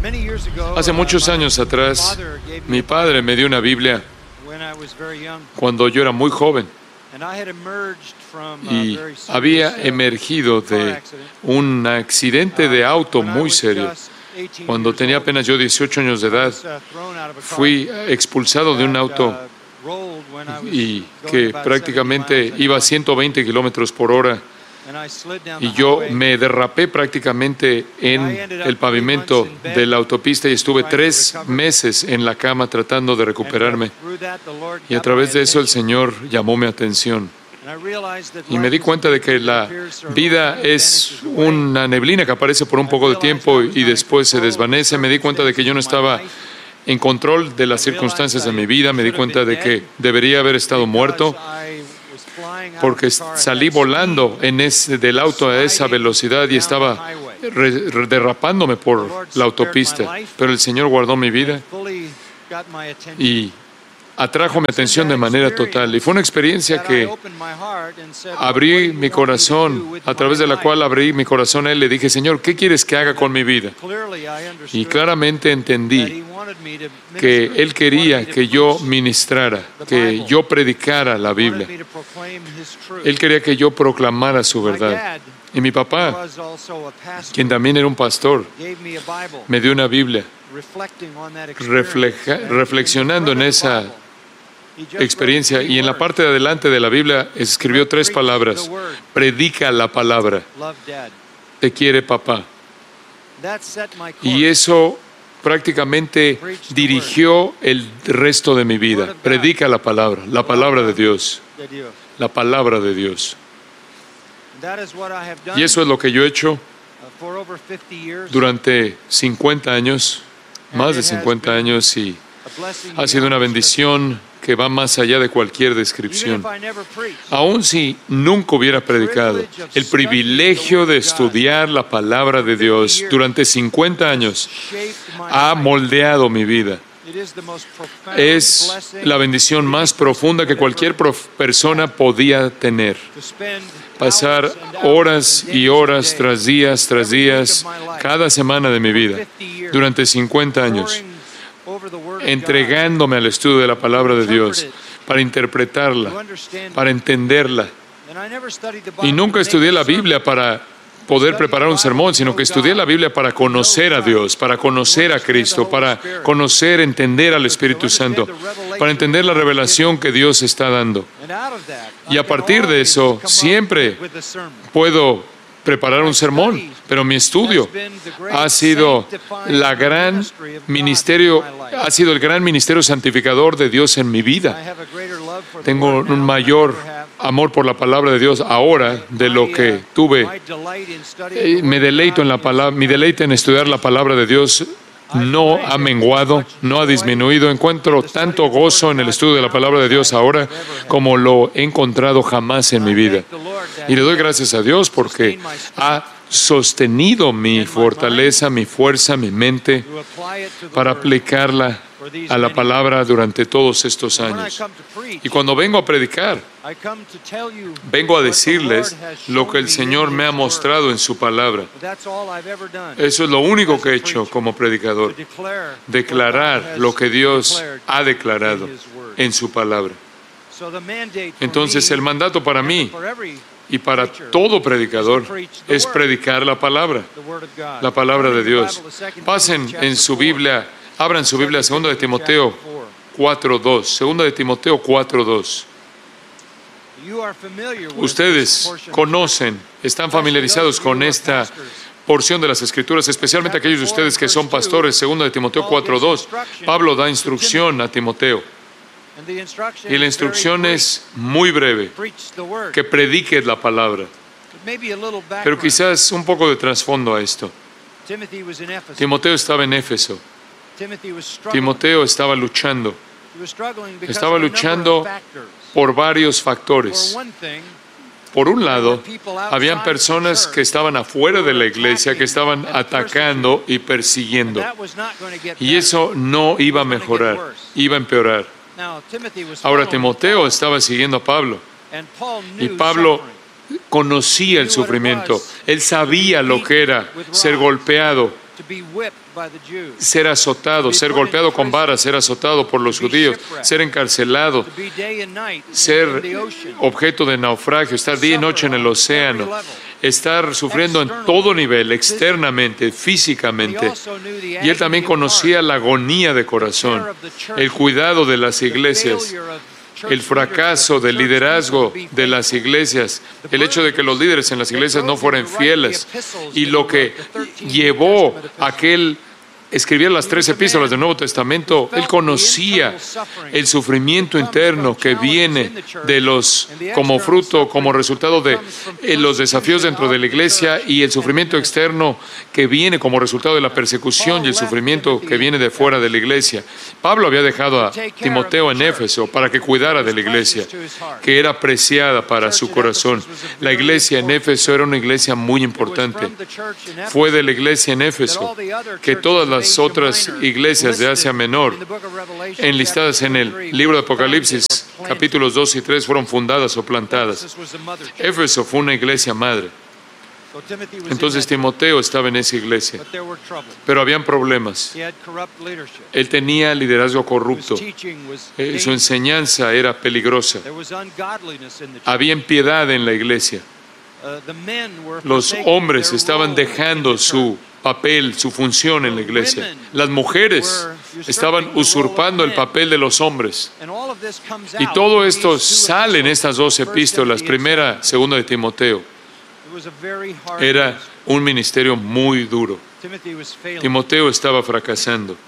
Hace muchos años atrás, mi padre me dio una Biblia cuando yo era muy joven y había emergido de un accidente de auto muy serio. Cuando tenía apenas yo 18 años de edad, fui expulsado de un auto y que prácticamente iba a 120 kilómetros por hora. Y yo me derrapé prácticamente en el pavimento de la autopista y estuve 3 meses en la cama tratando de recuperarme. Y a través de eso el Señor llamó mi atención. Y me di cuenta de que la vida es una neblina que aparece por un poco de tiempo y después se desvanece. Me di cuenta de que yo no estaba en control de las circunstancias de mi vida. Me di cuenta de que debería haber estado muerto, porque salí volando del auto a esa velocidad y estaba derrapándome por la autopista. Pero el Señor guardó mi vida y atrajo mi atención de manera total. Y fue una experiencia que abrí mi corazón, a través de la cual abrí mi corazón a Él. Le dije: Señor, ¿qué quieres que haga con mi vida? Y claramente entendí que Él quería que yo ministrara, que yo predicara la Biblia. Él quería que yo proclamara su verdad. Y mi papá, quien también era un pastor, me dio una Biblia, reflexionando en esa experiencia, y en la parte de adelante de la Biblia escribió 3 palabras: predica la palabra, te quiere papá. Y eso prácticamente dirigió el resto de mi vida. Predica la palabra de Dios, la palabra de Dios. Y eso es lo que yo he hecho durante 50 años, más de 50 años, y ha sido una bendición que va más allá de cualquier descripción. Aun si nunca hubiera predicado, el privilegio de estudiar la palabra de Dios durante 50 años ha moldeado mi vida. Es la bendición más profunda que cualquier persona podía tener. Pasar horas y horas tras días, cada semana de mi vida, durante 50 años, entregándome al estudio de la palabra de Dios, para interpretarla, para entenderla. Y nunca estudié la Biblia para poder preparar un sermón, sino que estudié la Biblia para conocer a Dios, para conocer a Cristo, para conocer, entender al Espíritu Santo, para entender la revelación que Dios está dando. Y a partir de eso, siempre puedo preparar un sermón, pero mi estudio ha sido el gran ministerio santificador de Dios en mi vida. Tengo un mayor amor por la palabra de Dios ahora de lo que tuve. Me deleito en la palabra, mi deleite en estudiar la palabra de Dios no ha menguado, no ha disminuido. Encuentro tanto gozo en el estudio de la palabra de Dios ahora como lo he encontrado jamás en mi vida. Y le doy gracias a Dios porque ha sostenido mi fortaleza, mi fuerza, mi mente para aplicarla a la palabra durante todos estos años. Y cuando vengo a predicar, vengo a decirles lo que el Señor me ha mostrado en su palabra. Eso es lo único que he hecho como predicador: declarar lo que Dios ha declarado en su palabra. Entonces el mandato para mí y para todo predicador es predicar la palabra de Dios. Pasen en su Biblia, abran su Biblia a 2 de Timoteo 4:2. 2 de Timoteo 4:2. Ustedes conocen, están familiarizados con esta porción de las Escrituras, especialmente aquellos de ustedes que son pastores. 2 de Timoteo 4:2. Pablo da instrucción a Timoteo. Y la instrucción es muy breve: que prediques la palabra. Pero quizás un poco de trasfondo a esto. Timoteo estaba en Éfeso. Timoteo estaba luchando. Estaba luchando por varios factores. Por un lado, habían personas que estaban afuera de la iglesia, que estaban atacando y persiguiendo. Y eso no iba a mejorar, iba a empeorar. Ahora, Timoteo estaba siguiendo a Pablo. Y Pablo conocía el sufrimiento. Él sabía lo que era ser golpeado ser azotado, ser golpeado con varas, ser azotado por los judíos, ser encarcelado, ser objeto de naufragio, estar día y noche en el océano, estar sufriendo en todo nivel, externamente, físicamente. Y él también conocía la agonía de corazón, el cuidado de las iglesias, el fracaso del liderazgo de las iglesias, el hecho de que los líderes en las iglesias no fueran fieles, y lo que llevó a aquel escribir las 3 epístolas del Nuevo Testamento. Él conocía el sufrimiento interno que viene de como fruto, como resultado de los desafíos dentro de la iglesia, y el sufrimiento externo que viene como resultado de la persecución y el sufrimiento que viene de fuera de la iglesia. Pablo había dejado a Timoteo en Éfeso para que cuidara de la iglesia, que era preciada para su corazón. La iglesia en Éfeso era una iglesia muy importante. Fue de la iglesia en Éfeso que todas las otras iglesias de Asia Menor, enlistadas en el libro de Apocalipsis, capítulos 2 y 3, fueron fundadas o plantadas. Éfeso fue una iglesia madre. Entonces Timoteo estaba en esa iglesia, pero habían problemas. Él tenía liderazgo corrupto. Su enseñanza era peligrosa. Había impiedad en la iglesia. Los hombres estaban dejando su papel, su función en la iglesia. Las mujeres estaban usurpando el papel de los hombres. Y todo esto sale en estas 2 epístolas, primera, segunda de Timoteo. Era un ministerio muy duro. Timoteo estaba fracasando.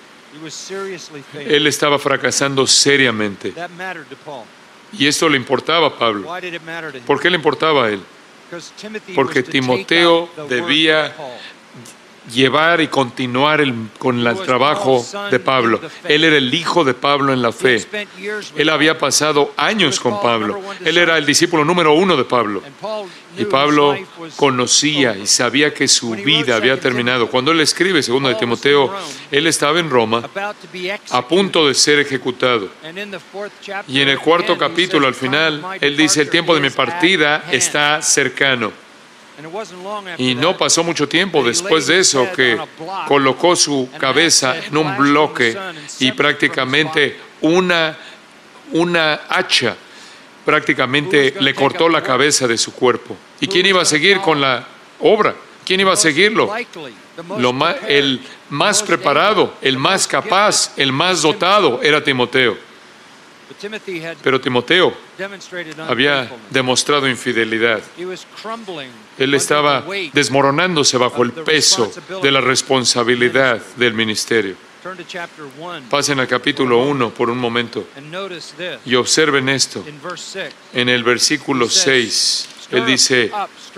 Él estaba fracasando seriamente. Y esto le importaba a Pablo. ¿Por qué le importaba a él? Porque Timoteo debía llevar y continuar con el trabajo de Pablo. Él era el hijo de Pablo en la fe. Él había pasado años con Pablo. Él era el discípulo número 1 de Pablo. Y Pablo conocía y sabía que su vida había terminado. Cuando él escribe 2 de Timoteo, él estaba en Roma, a punto de ser ejecutado. Y en el 4º capítulo, al final, él dice: el tiempo de mi partida está cercano. Y no pasó mucho tiempo después de eso que colocó su cabeza en un bloque y prácticamente una hacha prácticamente le cortó la cabeza de su cuerpo. ¿Y quién iba a seguir con la obra? ¿Quién iba a seguirlo? El más preparado, el más capaz, el más dotado era Timoteo. Pero Timoteo había demostrado infidelidad. Él estaba desmoronándose bajo el peso de la responsabilidad del ministerio. Pasen al capítulo 1 por un momento y observen esto. En el versículo 6, él dice: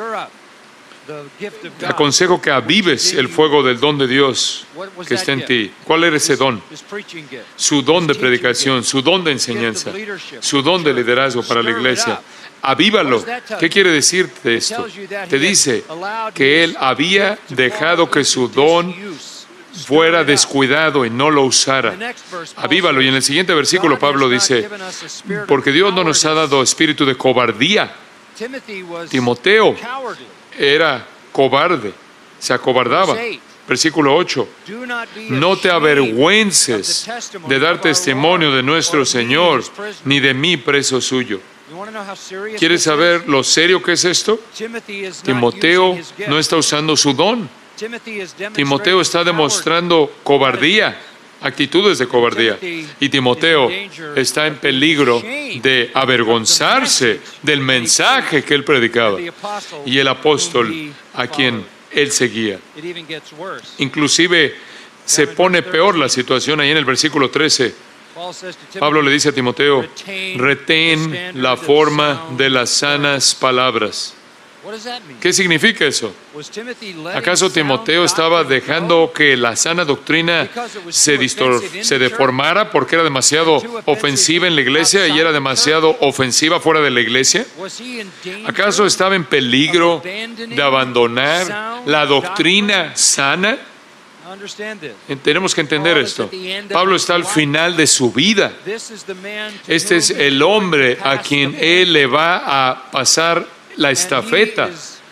aconsejo que avives el fuego del don de Dios que está en ti. ¿Cuál era ese don? Su don de predicación, su don de enseñanza, su don de liderazgo para la iglesia. Avívalo. ¿Qué quiere decirte esto? Te dice que él había dejado que su don fuera descuidado y no lo usara. Avívalo. Y en el siguiente versículo Pablo dice: porque Dios no nos ha dado espíritu de cobardía. Timoteo era cobarde, se acobardaba. Versículo 8: no te avergüences de dar testimonio de nuestro Señor, ni de mí, preso suyo. ¿Quieres saber lo serio que es esto? Timoteo no está usando su don. Timoteo está demostrando cobardía, actitudes de cobardía. Y Timoteo está en peligro de avergonzarse del mensaje que él predicaba y el apóstol a quien él seguía. Inclusive se pone peor la situación ahí en el versículo 13. Pablo le dice a Timoteo: retén la forma de las sanas palabras. ¿Qué significa eso? ¿Acaso Timoteo estaba dejando que la sana doctrina se deformara porque era demasiado ofensiva en la iglesia y era demasiado ofensiva fuera de la iglesia? ¿Acaso estaba en peligro de abandonar la doctrina sana? Tenemos que entender esto. Pablo está al final de su vida. Este es el hombre a quien él le va a pasar la estafeta.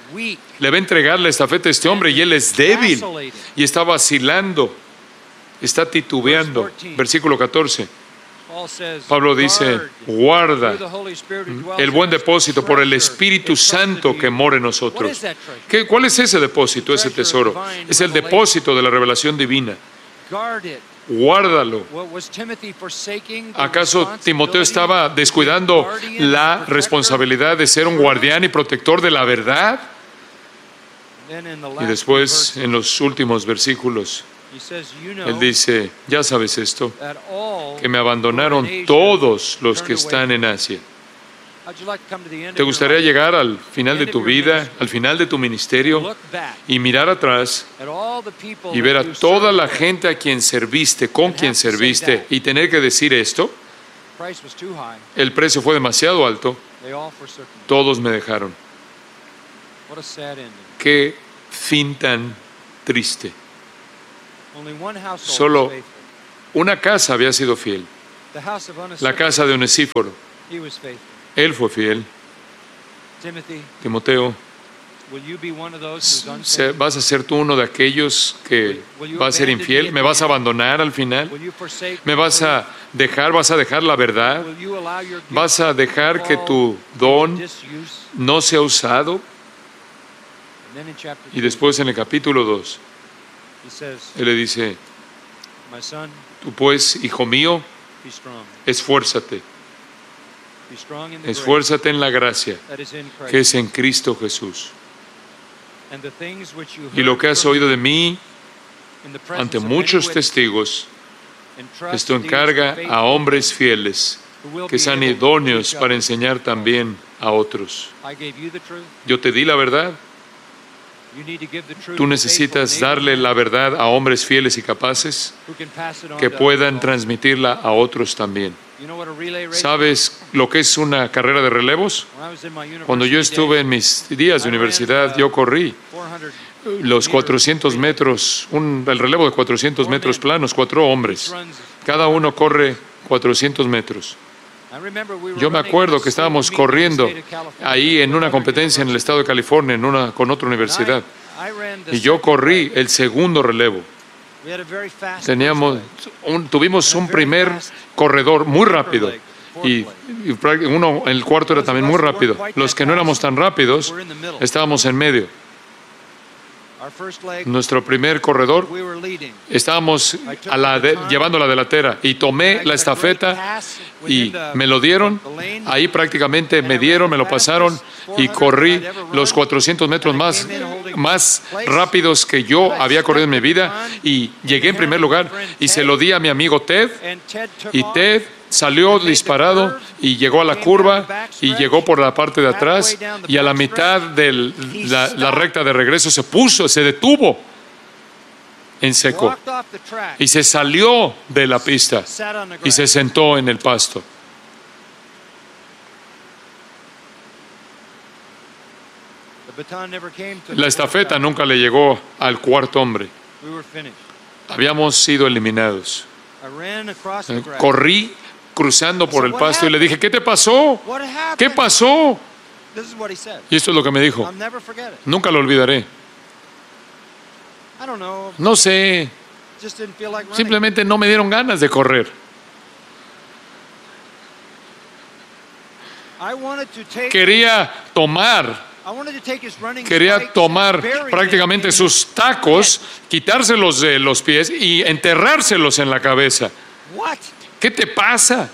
Le va a entregar la estafeta a este hombre y él es débil y está vacilando, está titubeando. Versículo 14. Pablo dice, guarda el buen depósito por el Espíritu Santo que mora en nosotros. ¿Cuál es ese depósito, ese tesoro? Es el depósito de la revelación divina. Guárdalo. ¿Acaso Timoteo estaba descuidando la responsabilidad de ser un guardián y protector de la verdad? Y después, en los últimos versículos, él dice, ya sabes esto, que me abandonaron todos los que están en Asia. ¿Te gustaría llegar al final de tu vida, al final de tu ministerio, y mirar atrás y ver a toda la gente a quien serviste, con quien serviste, y tener que decir esto? El precio fue demasiado alto, todos me dejaron. Qué fin tan triste. Solo una casa había sido fiel, la casa de Onesíforo. Él fue fiel. Timoteo, ¿vas a ser tú uno de aquellos que va a ser infiel? ¿Me vas a abandonar al final? ¿Me vas a dejar la verdad? ¿Vas a dejar que tu don no sea usado? Y después en el capítulo 2, él le dice, tú pues, hijo mío, esfuérzate. Esfuérzate en la gracia que es en Cristo Jesús. Y lo que has oído de mí ante muchos testigos, esto encarga a hombres fieles que sean idóneos para enseñar también a otros. Yo te di la verdad. Tú necesitas darle la verdad a hombres fieles y capaces que puedan transmitirla a otros también. ¿Sabes lo que es una carrera de relevos? Cuando yo estuve en mis días de universidad, yo corrí los 400 metros, el relevo de 400 metros planos, 4 hombres. Cada uno corre 400 metros. Yo me acuerdo que estábamos corriendo ahí en una competencia en el estado de California, con otra universidad. Y yo corrí el segundo relevo. Tuvimos un primer corredor muy rápido y el cuarto era también muy rápido. Los que no éramos tan rápidos estábamos en medio. Nuestro primer corredor estábamos llevando la delantera y tomé la estafeta y me lo dieron. Ahí prácticamente me lo pasaron y corrí los 400 metros más rápidos que yo había corrido en mi vida y llegué en primer lugar y se lo di a mi amigo Ted y Ted salió disparado y llegó a la curva y llegó por la parte de atrás y a la mitad de la recta de regreso se detuvo en seco y se salió de la pista y se sentó en el pasto. La estafeta nunca le llegó al cuarto hombre. Habíamos sido eliminados. Corrí cruzando por el pasto y le dije, ¿qué te pasó? ¿Qué pasó? Y esto es lo que me dijo. Nunca lo olvidaré. No sé, simplemente no me dieron ganas de correr. Quería tomar prácticamente sus tacos, quitárselos de los pies y enterrárselos en la cabeza. ¿Qué te pasa?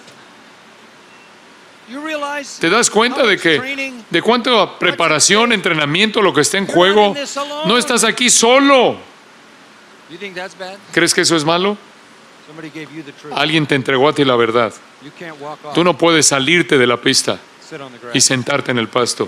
¿Te das cuenta de cuánta preparación, entrenamiento, lo que está en juego? No estás aquí solo. ¿Crees que eso es malo? Alguien te entregó a ti la verdad. Tú no puedes salirte de la pista y sentarte en el pasto.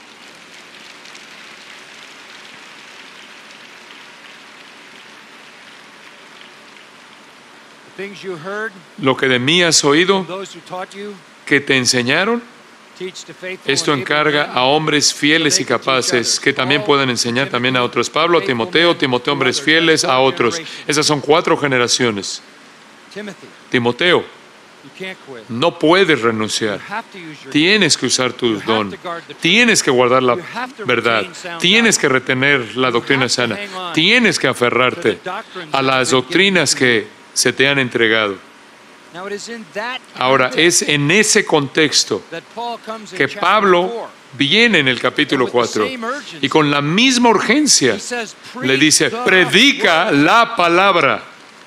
Lo que de mí has oído, que te enseñaron, esto encarga a hombres fieles y capaces que también pueden enseñar también a otros. Pablo a Timoteo, Timoteo hombres fieles a otros. Esas son 4 generaciones. Timoteo, No puedes renunciar. Tienes que usar tu don. Tienes que guardar la verdad. Tienes que retener la doctrina sana. Tienes que aferrarte a las doctrinas que se te han entregado. Ahora, es en ese contexto que Pablo viene en el capítulo 4 y con la misma urgencia le dice, predica la palabra.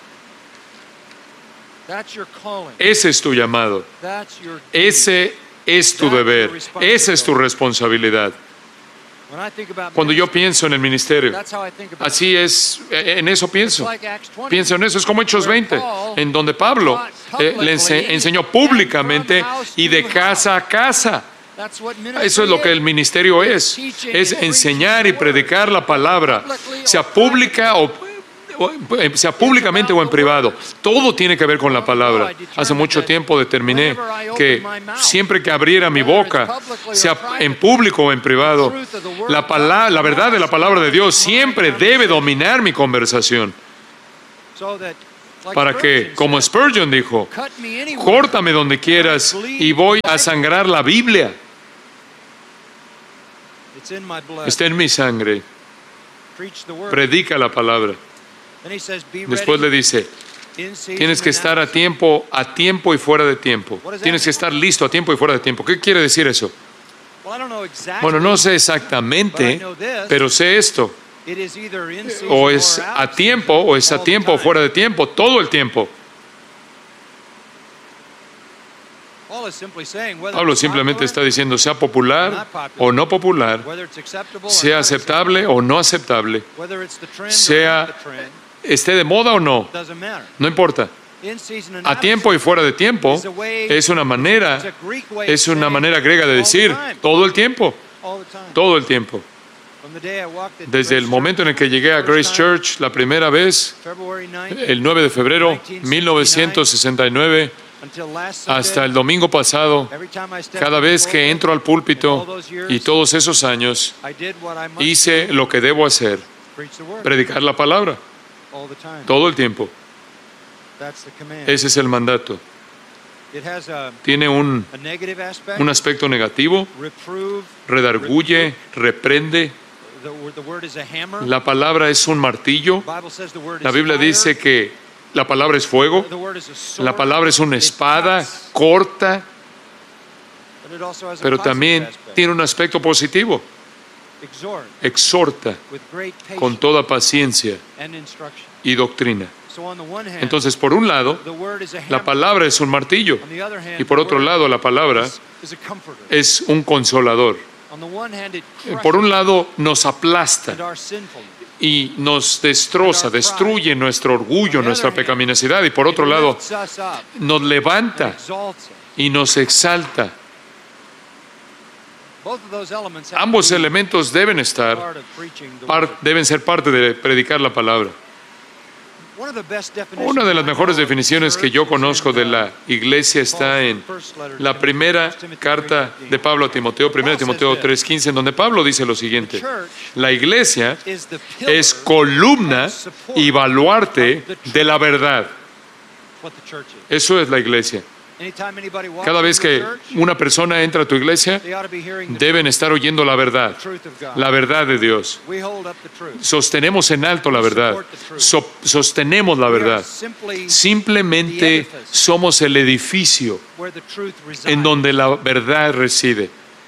Ese es tu llamado. Ese es tu deber. Esa es tu responsabilidad. Cuando yo pienso en el ministerio, así es, en eso pienso. Pienso en eso, es como Hechos 20, en donde Pablo le enseñó públicamente y de casa a casa. Eso es lo que el ministerio es enseñar y predicar la palabra, sea públicamente o en privado. Todo tiene que ver con la palabra. Hace mucho tiempo determiné que siempre que abriera mi boca, sea en público o en privado, la verdad de la palabra de Dios siempre debe dominar mi conversación. Para que, como Spurgeon dijo, córtame donde quieras y voy a sangrar la Biblia. Está en mi sangre. Predica la palabra. Después le dice, tienes que estar a tiempo y fuera de tiempo. Tienes que estar listo a tiempo y fuera de tiempo. ¿Qué quiere decir eso? Bueno, no sé exactamente, pero sé esto. O es a tiempo o fuera de tiempo, todo el tiempo. Pablo simplemente está diciendo, sea popular o no popular, sea aceptable o no aceptable, esté de moda o no, no importa. A tiempo y fuera de tiempo es una manera griega de decir todo el tiempo, todo el tiempo. Desde el momento en el que llegué a Grace Church la primera vez, el 9 de febrero de 1969, hasta el domingo pasado, cada vez que entro al púlpito y todos esos años, hice lo que debo hacer, predicar la palabra, todo el tiempo. Ese es el mandato. Tiene un aspecto negativo, redarguye, reprende. La palabra es un martillo. La Biblia dice que la palabra es fuego. La palabra es una espada corta, pero también tiene un aspecto positivo. Exhorta con toda paciencia y doctrina. Entonces, por un lado, la palabra es un martillo, y por otro lado, la palabra es un consolador. Por un lado, nos aplasta y nos destroza, destruye nuestro orgullo, nuestra pecaminosidad, y por otro lado, nos levanta y nos exalta. Ambos elementos deben ser parte de predicar la palabra. Una de las mejores definiciones que yo conozco de la iglesia está en la primera carta de Pablo a Timoteo, 1 Timoteo 3:15, en donde Pablo dice lo siguiente: la iglesia es columna y baluarte de la verdad. Eso es la iglesia. Cada vez que una persona entra a tu iglesia, deben estar oyendo la verdad de Dios. Sostenemos en alto la verdad, sostenemos la verdad. Simplemente somos el edificio en donde la verdad reside.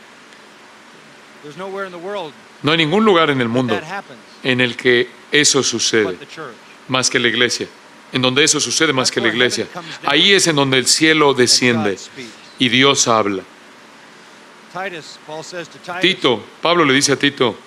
No hay ningún lugar en el mundo en el que eso sucede, más que la iglesia. En donde eso sucede más que la iglesia. Ahí es en donde el cielo desciende y Dios habla. Pablo le dice a Tito,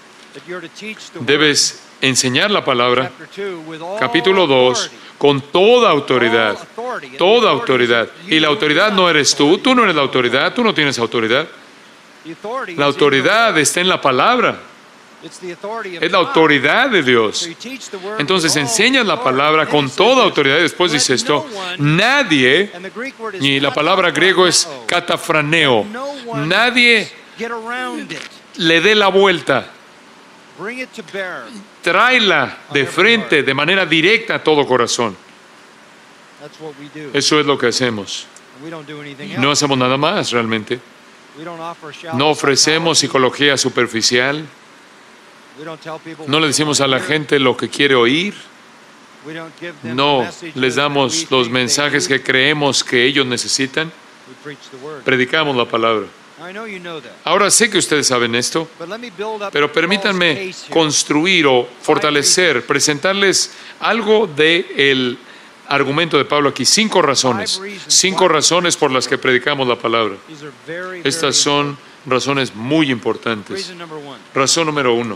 debes enseñar la palabra, capítulo 2, con toda autoridad. Toda autoridad. Y la autoridad no eres tú no eres la autoridad, tú no tienes autoridad. La autoridad está en la palabra. Es la autoridad de Dios. Entonces enseñas la palabra con toda autoridad. Y después dice esto: nadie, y la palabra griego es katafraneo, nadie le dé la vuelta. Tráela de frente, de manera directa a todo corazón. Eso es lo que hacemos. No hacemos nada más realmente. No ofrecemos psicología superficial. No le decimos a la gente lo que quiere oír. No les damos los mensajes que creemos que ellos necesitan. Predicamos la palabra. Ahora sé que ustedes saben esto, pero permítanme construir o fortalecer, presentarles algo del argumento de Pablo aquí. 5 razones. 5 razones por las que predicamos la palabra. Estas son razones muy importantes. Razón número 1.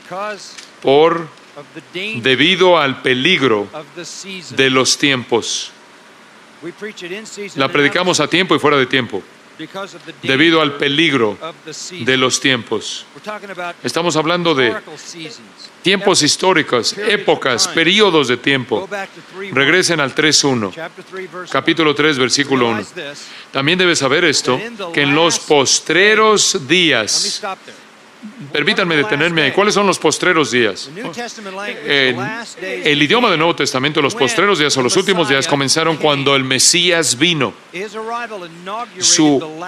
Debido al peligro de los tiempos. La predicamos a tiempo y fuera de tiempo. Debido al peligro de los tiempos. Estamos hablando de tiempos históricos, épocas, periodos de tiempo. Regresen al 3.1, capítulo 3, versículo 1. También debes saber esto, que en los postreros días. Permítanme detenerme ahí. ¿Cuáles son los postreros días? El idioma del Nuevo Testamento, los postreros días o los últimos días comenzaron cuando el Mesías vino. Su